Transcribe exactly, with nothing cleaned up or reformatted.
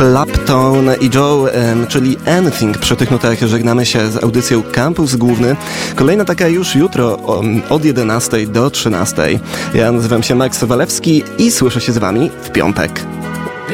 Clapton i Joe, czyli Anything. Przy tych nutach żegnamy się z audycją Campus Główny. Kolejna taka już jutro od jedenastej do trzynastej. Ja nazywam się Max Walewski i słyszę się z wami w piątek.